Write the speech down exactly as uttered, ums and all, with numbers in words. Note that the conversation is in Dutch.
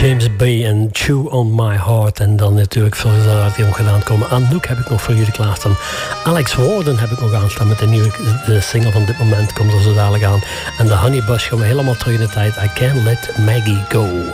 James Bay en Chew on My Heart. En dan natuurlijk veel die omgedaan komen. Anouk heb ik nog voor jullie klaarstaan. Alex Warden heb ik nog aanstaan met de nieuwe de single van dit moment. Komt er zo dadelijk aan. En de Honey Bus gaan we helemaal terug in de tijd. I Can't Let Maggie Go.